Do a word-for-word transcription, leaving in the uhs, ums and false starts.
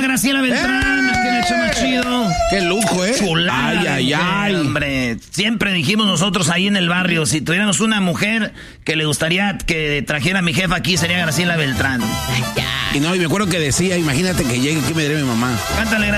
Graciela Beltrán, aquí en el show más chido. ¡Qué lujo, eh! Chulada. Ay, ay, ay. Hombre, siempre dijimos nosotros ahí en el barrio, si tuviéramos una mujer que le gustaría que trajera a mi jefa aquí, sería Graciela Beltrán. Y no, y me acuerdo que decía, imagínate que llegue aquí me diré mi mamá. Cántale, Graciela.